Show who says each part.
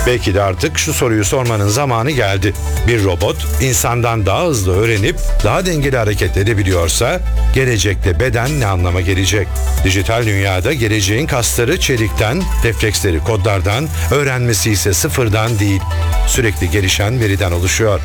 Speaker 1: Belki de artık şu soruyu sormanın zamanı geldi. Bir robot insandan daha hızlı öğrenip daha dengeli hareket edebiliyorsa gelecekte beden ne anlama gelecek? Dijital dünyada geleceğin kasları çelikten, refleksleri kodlardan, öğrenmesi ise sıfırdan değil, sürekli gelişen veriden oluşuyor.